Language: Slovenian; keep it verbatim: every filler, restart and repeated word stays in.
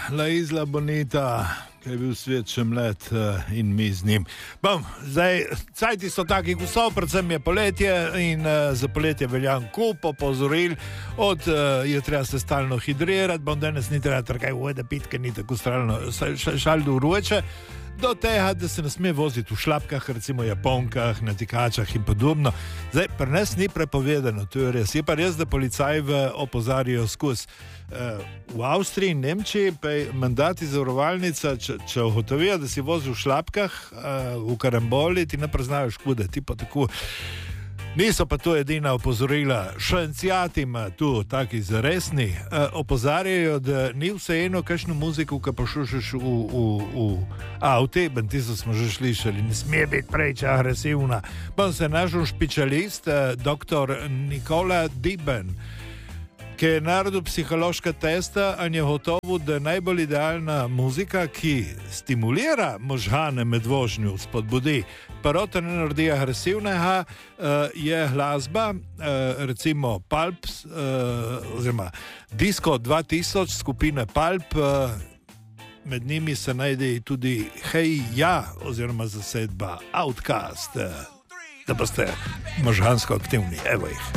La Isla Bonita, ki je bil svet še mlad in mi z njim. Bom, zdaj, cajti so taki, ko so, predvsem je poletje in uh, za poletje veljan kup opozoril, od uh, je treba se stalno hidrirati, bom danes ni treba trkaj vode pit, ker ni tako stalno šaldo uruječe, do tega, da se ne sme voziti v šlapkah, recimo japonkah, na tikačah in podobno. Zdaj, pri nas ni prepovedano, to je res. Je pa res, da policaji opozarjajo skozi. Uh, v Avstriji in Nemčiji pa je mandati zavarovalnica, če, če ugotovijo, da si vozi v šlapkah, uh, v karamboli, ti ne priznajo škode, ti pa tako. Niso pa to edina opozorila. Švenciati ima tu taki zaresni, uh, opozarjajo, da ni vseeno kakšno muziko, ki poslušaš v, v, v avti, ben tisto smo že slišali, ne sme biti preveč agresivna. Pa se našel špecialist, uh, doktor Nikola Diben, ki je naredil psihološka testa, a je gotovo, da najbolj idealna muzika, ki stimulira možgane med vožnjo, spodbudi, pa rota ne naredi agresivnega, je glasba, recimo Pulp, oziroma Disco dva tisoč, skupine Pulp, med njimi se najde tudi Hej Ja, oziroma zasedba Outcast, da boste možgansko aktivni, evo jih.